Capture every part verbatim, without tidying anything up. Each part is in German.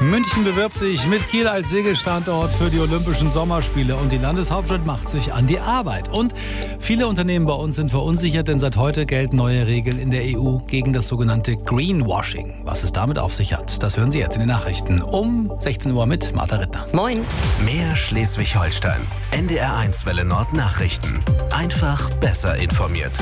München bewirbt sich mit Kiel als Segelstandort für die Olympischen Sommerspiele und die Landeshauptstadt macht sich an die Arbeit. Und viele Unternehmen bei uns sind verunsichert, denn seit heute gelten neue Regeln in der E U gegen das sogenannte Greenwashing. Was es damit auf sich hat, das hören Sie jetzt in den Nachrichten um sechzehn Uhr mit Martha Rittner. Moin. Mehr Schleswig-Holstein. N D R eins Welle Nord Nachrichten. Einfach besser informiert.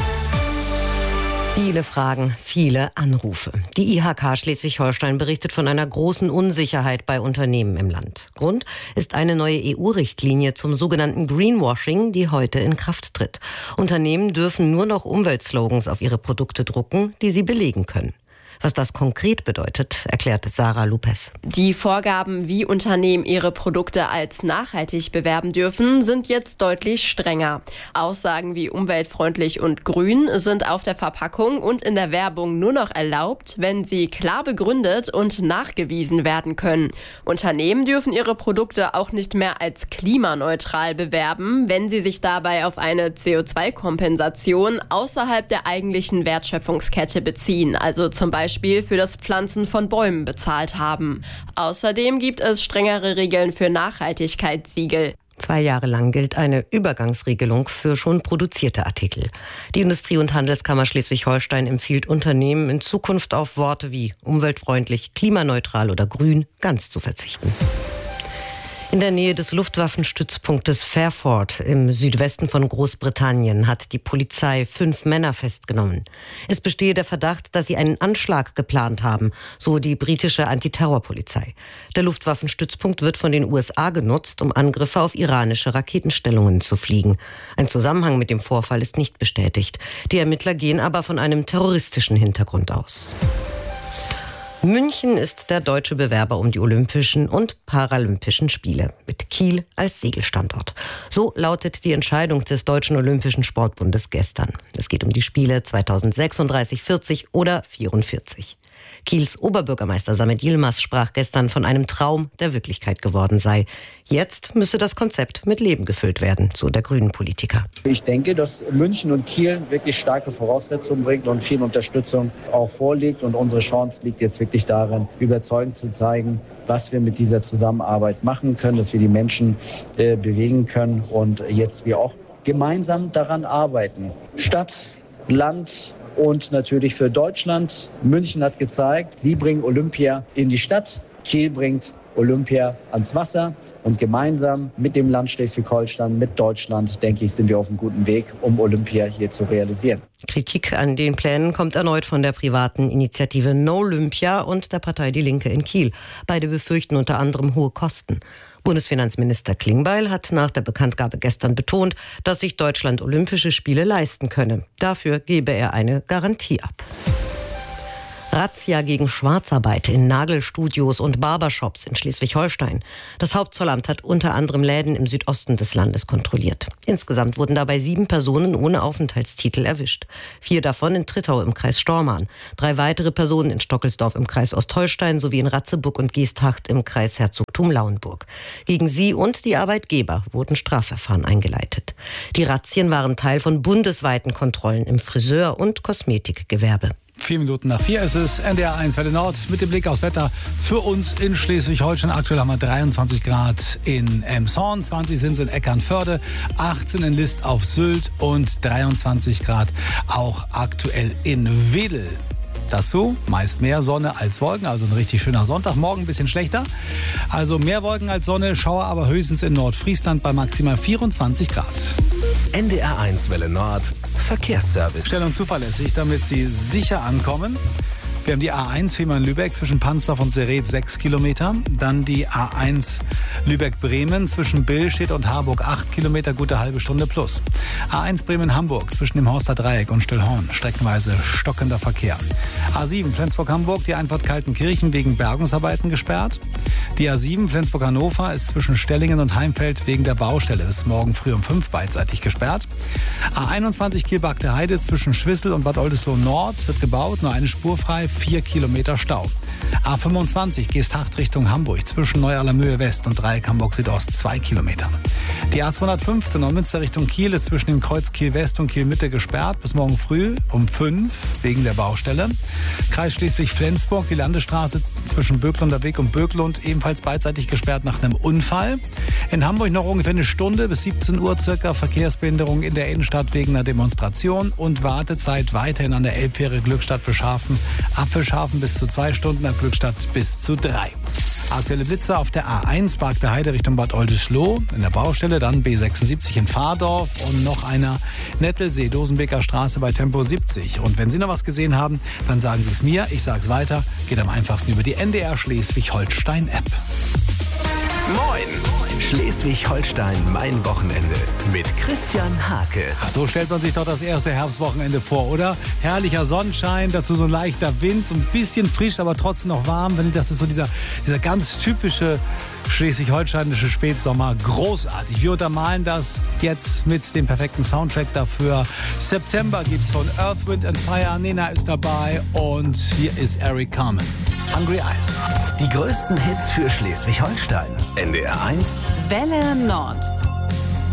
Viele Fragen, viele Anrufe. Die I H K Schleswig-Holstein berichtet von einer großen Unsicherheit bei Unternehmen im Land. Grund ist eine neue E U-Richtlinie zum sogenannten Greenwashing, die heute in Kraft tritt. Unternehmen dürfen nur noch Umweltslogans auf ihre Produkte drucken, die sie belegen können. Was das konkret bedeutet, erklärt Sarah Lupes. Die Vorgaben, wie Unternehmen ihre Produkte als nachhaltig bewerben dürfen, sind jetzt deutlich strenger. Aussagen wie umweltfreundlich und grün sind auf der Verpackung und in der Werbung nur noch erlaubt, wenn sie klar begründet und nachgewiesen werden können. Unternehmen dürfen ihre Produkte auch nicht mehr als klimaneutral bewerben, wenn sie sich dabei auf eine C O zwei Kompensation außerhalb der eigentlichen Wertschöpfungskette beziehen, also zum Beispiel Beispiel für das Pflanzen von Bäumen bezahlt haben. Außerdem gibt es strengere Regeln für Nachhaltigkeitssiegel. Zwei Jahre lang gilt eine Übergangsregelung für schon produzierte Artikel. Die Industrie- und Handelskammer Schleswig-Holstein empfiehlt Unternehmen in Zukunft auf Worte wie umweltfreundlich, klimaneutral oder grün ganz zu verzichten. In der Nähe des Luftwaffenstützpunktes Fairford im Südwesten von Großbritannien hat die Polizei fünf Männer festgenommen. Es bestehe der Verdacht, dass sie einen Anschlag geplant haben, so die britische Antiterrorpolizei. Der Luftwaffenstützpunkt wird von den U S A genutzt, um Angriffe auf iranische Raketenstellungen zu fliegen. Ein Zusammenhang mit dem Vorfall ist nicht bestätigt. Die Ermittler gehen aber von einem terroristischen Hintergrund aus. München ist der deutsche Bewerber um die Olympischen und Paralympischen Spiele mit Kiel als Segelstandort. So lautet die Entscheidung des Deutschen Olympischen Sportbundes gestern. Es geht um die Spiele zweitausendsechsunddreißig, vierzig oder vierundvierzig. Kiels Oberbürgermeister Samet Yilmaz sprach gestern von einem Traum, der Wirklichkeit geworden sei. Jetzt müsse das Konzept mit Leben gefüllt werden, so der Grünen-Politiker. Ich denke, dass München und Kiel wirklich starke Voraussetzungen bringt und viel Unterstützung auch vorliegt. Und unsere Chance liegt jetzt wirklich darin, überzeugend zu zeigen, was wir mit dieser Zusammenarbeit machen können, dass wir die Menschen äh, bewegen können und jetzt wir auch gemeinsam daran arbeiten. Stadt, Land und natürlich für Deutschland. München hat gezeigt, sie bringen Olympia in die Stadt. Kiel bringt Olympia ans Wasser. Und gemeinsam mit dem Land Schleswig-Holstein, mit Deutschland, denke ich, sind wir auf einem guten Weg, um Olympia hier zu realisieren. Kritik an den Plänen kommt erneut von der privaten Initiative NoLympia und der Partei Die Linke in Kiel. Beide befürchten unter anderem hohe Kosten. Bundesfinanzminister Klingbeil hat nach der Bekanntgabe gestern betont, dass sich Deutschland Olympische Spiele leisten könne. Dafür gebe er eine Garantie ab. Razzia gegen Schwarzarbeit in Nagelstudios und Barbershops in Schleswig-Holstein. Das Hauptzollamt hat unter anderem Läden im Südosten des Landes kontrolliert. Insgesamt wurden dabei sieben Personen ohne Aufenthaltstitel erwischt. Vier davon in Trittau im Kreis Stormarn. Drei weitere Personen in Stockelsdorf im Kreis Ostholstein sowie in Ratzeburg und Geesthacht im Kreis Herzogtum Lauenburg. Gegen sie und die Arbeitgeber wurden Strafverfahren eingeleitet. Die Razzien waren Teil von bundesweiten Kontrollen im Friseur- und Kosmetikgewerbe. Vier Minuten nach vier ist es, N D R eins Welle Nord mit dem Blick aufs Wetter für uns in Schleswig-Holstein. Aktuell haben wir dreiundzwanzig Grad in Emshorn, zwanzig sind es in Eckernförde, achtzehn in List auf Sylt und dreiundzwanzig Grad auch aktuell in Wedel. Dazu meist mehr Sonne als Wolken, also ein richtig schöner Sonntag. Morgen ein bisschen schlechter, also mehr Wolken als Sonne, Schauer aber höchstens in Nordfriesland bei maximal vierundzwanzig Grad. N D R eins Welle Nord Verkehrsservice. Schnell und zuverlässig, damit Sie sicher ankommen. Wir haben die A eins Fehmarn-Lübeck zwischen Pansdorf und Sereth sechs Kilometer. Dann die A eins Lübeck-Bremen zwischen Billstedt und Harburg acht Kilometer, gute halbe Stunde plus. A eins Bremen-Hamburg zwischen dem Horster Dreieck und Stillhorn, streckenweise stockender Verkehr. A sieben Flensburg-Hamburg, die Einfahrt Kaltenkirchen wegen Bergungsarbeiten gesperrt. Die A sieben Flensburg-Hannover ist zwischen Stellingen und Heimfeld wegen der Baustelle bis morgen früh um fünf beidseitig gesperrt. A einundzwanzig Kielbach der Heide zwischen Schwissel und Bad Oldesloe Nord wird gebaut, nur eine Spur frei, vier Kilometer Stau. A fünfundzwanzig Geesthacht Richtung Hamburg zwischen Neu-Allermöhe West und Dreieck Hamburg Südost zwei Kilometer. Die A zweihundertfünfzehn Neumünster Richtung Kiel ist zwischen dem Kreuz Kiel West und Kiel Mitte gesperrt bis morgen früh um fünf wegen der Baustelle. Kreis Schleswig-Flensburg, die Landesstraße zwischen Böcklunder Weg und Böcklund ebenfalls beidseitig gesperrt nach einem Unfall. In Hamburg noch ungefähr eine Stunde bis siebzehn Uhr circa Verkehrsbehinderung in der Innenstadt wegen einer Demonstration und Wartezeit weiterhin an der Elbfähre Glückstadt Beschafen. Ab Beschafen bis zu zwei Stunden, ab Glückstadt bis zu drei. Aktuelle Blitze auf der A eins, Park der Heide Richtung Bad Oldesloe in der Baustelle, dann B sechsundsiebzig in Fahrdorf und noch einer Nettelsee, Dosenbeker Straße bei Tempo siebzig. Und wenn Sie noch was gesehen haben, dann sagen Sie es mir, ich sage es weiter, geht am einfachsten über die N D R Schleswig-Holstein-App. Moin! Schleswig-Holstein, mein Wochenende mit Christian Hake. So stellt man sich doch das erste Herbstwochenende vor, oder? Herrlicher Sonnenschein, dazu so ein leichter Wind, so ein bisschen frisch, aber trotzdem noch warm. Das ist so dieser, dieser ganz typische schleswig-holsteinische Spätsommer. Großartig. Wir untermalen das jetzt mit dem perfekten Soundtrack dafür. September gibt's von Earth, Wind and Fire. Nena ist dabei und hier ist Eric Carmen. Hungry Eyes. Die größten Hits für Schleswig-Holstein. N D R eins. Welle Nord.